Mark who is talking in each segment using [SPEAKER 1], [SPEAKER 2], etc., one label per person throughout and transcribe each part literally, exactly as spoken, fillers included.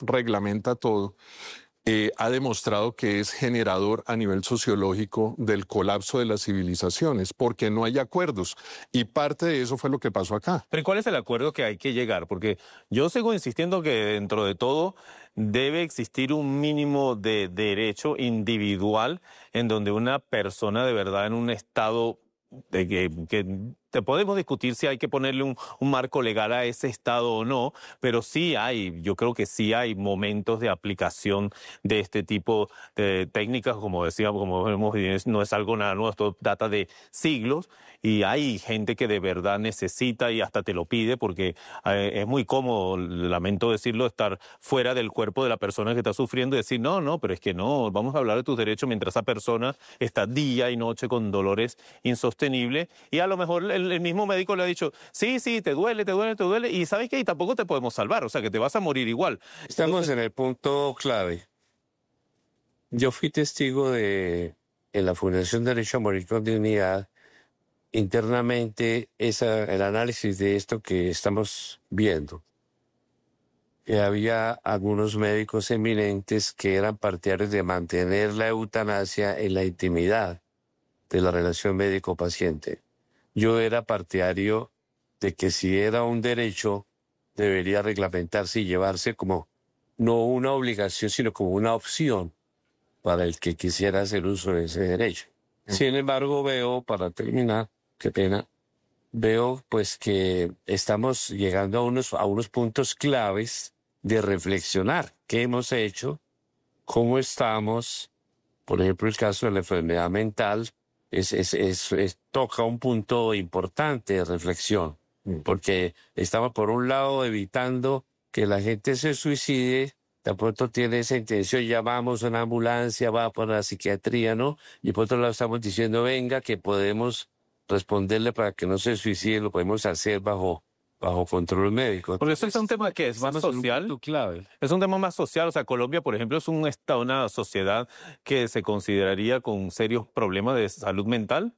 [SPEAKER 1] reglamenta todo, eh, ha demostrado que es generador a nivel sociológico del colapso de las civilizaciones, porque no hay acuerdos. Y parte de eso fue lo que pasó acá.
[SPEAKER 2] Pero ¿cuál es el acuerdo que hay que llegar? Porque yo sigo insistiendo que dentro de todo debe existir un mínimo de derecho individual en donde una persona de verdad en un estado de que, que te podemos discutir si hay que ponerle un, un marco legal a ese estado o no, pero sí hay, yo creo que sí hay momentos de aplicación de este tipo de técnicas, como decíamos, como vemos, no es algo nada nuevo, esto data de siglos, y hay gente que de verdad necesita y hasta te lo pide, porque eh, es muy cómodo, lamento decirlo, estar fuera del cuerpo de la persona que está sufriendo y decir, no, no, pero es que no, vamos a hablar de tus derechos mientras esa persona está día y noche con dolores insostenibles, y a lo mejor el El, el mismo médico le ha dicho, sí, sí, te duele, te duele, te duele, y ¿sabes qué? Y tampoco te podemos salvar, o sea, que te vas a morir igual.
[SPEAKER 3] Estamos Entonces, en el punto clave. Yo fui testigo de, en la Fundación Derecho a Morir con Dignidad, internamente, esa, el análisis de esto que estamos viendo. Que había algunos médicos eminentes que eran partidarios de mantener la eutanasia en la intimidad de la relación médico-paciente. Yo era partidario de que si era un derecho, debería reglamentarse y llevarse como no una obligación, sino como una opción para el que quisiera hacer uso de ese derecho. Sin embargo, veo, para terminar, qué pena, veo pues que estamos llegando a unos, a unos puntos claves de reflexionar qué hemos hecho, cómo estamos, por ejemplo, el caso de la enfermedad mental, Es, es, es, es, toca un punto importante de reflexión, porque estamos por un lado evitando que la gente se suicide, de pronto tiene esa intención, llamamos a una ambulancia, va por la psiquiatría, ¿no? Y por otro lado estamos diciendo, venga, que podemos responderle para que no se suicide, lo podemos hacer bajo... bajo control médico.
[SPEAKER 2] Porque eso es un tema que es más social.
[SPEAKER 3] Un clave.
[SPEAKER 2] Es un tema más social. O sea, Colombia, por ejemplo, es un estado, una sociedad que se consideraría con serios problemas de salud mental.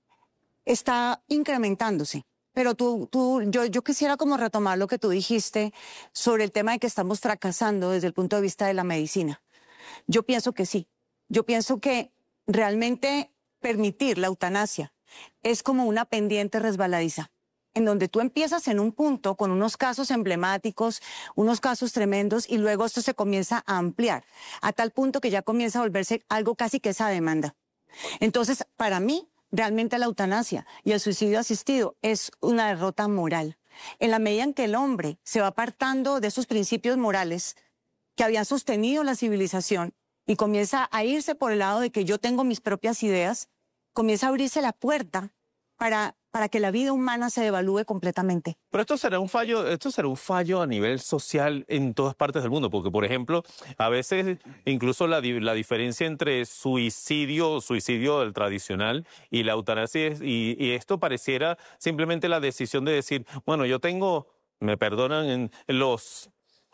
[SPEAKER 4] Está incrementándose. Pero tú, tú, yo, yo quisiera como retomar lo que tú dijiste sobre el tema de que estamos fracasando desde el punto de vista de la medicina. Yo pienso que sí. Yo pienso que realmente permitir la eutanasia es como una pendiente resbaladiza, en donde tú empiezas en un punto con unos casos emblemáticos, unos casos tremendos, y luego esto se comienza a ampliar, a tal punto que ya comienza a volverse algo casi que esa demanda. Entonces, para mí, realmente la eutanasia y el suicidio asistido es una derrota moral. En la medida en que el hombre se va apartando de esos principios morales que habían sostenido la civilización y comienza a irse por el lado de que yo tengo mis propias ideas, comienza a abrirse la puerta para... para que la vida humana se devalúe completamente.
[SPEAKER 2] Pero esto será un fallo, esto será un fallo a nivel social en todas partes del mundo, porque, por ejemplo, a veces incluso la, la diferencia entre suicidio, suicidio del tradicional y la eutanasia, y, y esto pareciera simplemente la decisión de decir, bueno, yo tengo, me perdonan, en, en los...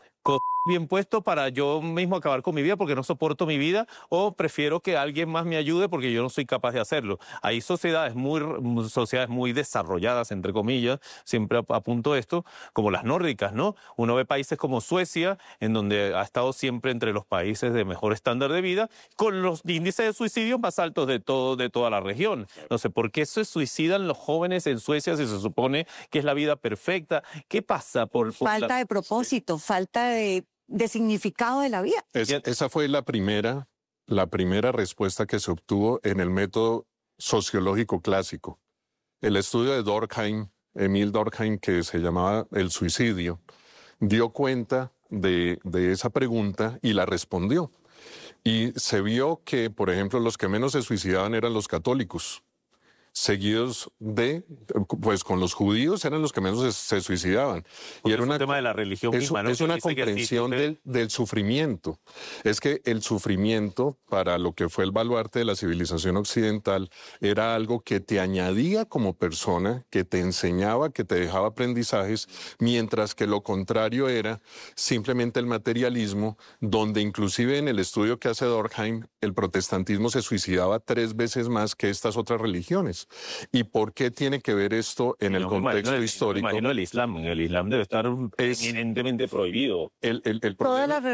[SPEAKER 2] bien puesto para yo mismo acabar con mi vida porque no soporto mi vida, o prefiero que alguien más me ayude porque yo no soy capaz de hacerlo. Hay sociedades muy, sociedades muy desarrolladas, entre comillas, siempre apunto esto, como las nórdicas, ¿no? Uno ve países como Suecia, en donde ha estado siempre entre los países de mejor estándar de vida, con los índices de suicidio más altos de, todo, de toda la región. No sé, ¿por qué se suicidan los jóvenes en Suecia si se supone que es la vida perfecta? ¿Qué pasa por...? por
[SPEAKER 4] falta
[SPEAKER 2] la...
[SPEAKER 4] de propósito, falta de... de significado de la vida.
[SPEAKER 1] Es, esa fue la primera, la primera respuesta que se obtuvo en el método sociológico clásico. El estudio de Durkheim, Emil Durkheim, que se llamaba El suicidio, dio cuenta de, de esa pregunta y la respondió. Y se vio que, por ejemplo, los que menos se suicidaban eran los católicos, seguidos de, pues con los judíos eran los que menos se, se suicidaban.
[SPEAKER 2] Porque
[SPEAKER 1] y era
[SPEAKER 2] es
[SPEAKER 1] una,
[SPEAKER 2] un tema de la religión
[SPEAKER 1] es,
[SPEAKER 2] misma, ¿no?
[SPEAKER 1] Es una comprensión sí, del, del sufrimiento. Es que el sufrimiento, para lo que fue el baluarte de la civilización occidental, era algo que te añadía como persona, que te enseñaba, que te dejaba aprendizajes, mientras que lo contrario era simplemente el materialismo, donde inclusive en el estudio que hace Durkheim, el protestantismo se suicidaba tres veces más que estas otras religiones. ¿Y por qué tiene que ver esto en no, el contexto
[SPEAKER 2] imagino,
[SPEAKER 1] histórico?
[SPEAKER 2] Me imagino el Islam. En el Islam debe estar es, eminentemente prohibido.
[SPEAKER 1] El, el, el problema...